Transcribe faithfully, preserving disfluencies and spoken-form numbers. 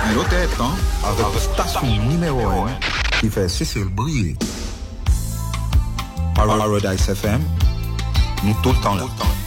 L'autre temps, avec station numéro un, qui fait Cécile briller. Paradise F M, nous tout le temps là.